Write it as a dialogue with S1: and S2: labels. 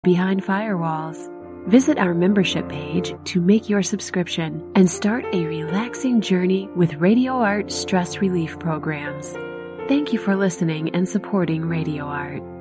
S1: behind firewalls. Visit our membership page to make your subscription and start a relaxing journey with Radio Art stress relief programs. Thank you for listening and supporting Radio Art.